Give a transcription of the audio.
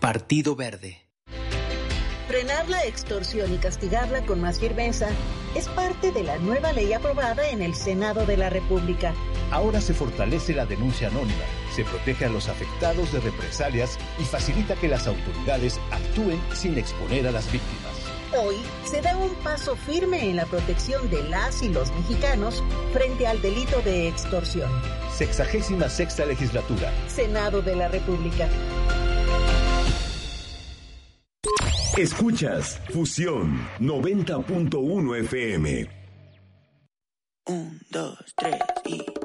Partido Verde. Frenar la extorsión y castigarla con más firmeza es parte de la nueva ley aprobada en el Senado de la República. Ahora se fortalece la denuncia anónima, se protege a los afectados de represalias y facilita que las autoridades actúen sin exponer a las víctimas. Hoy se da un paso firme en la protección de las y los mexicanos frente al delito de extorsión. 66ª legislatura. Senado de la República. Escuchas Fusión 90.1 FM. 1, 2, 3 y...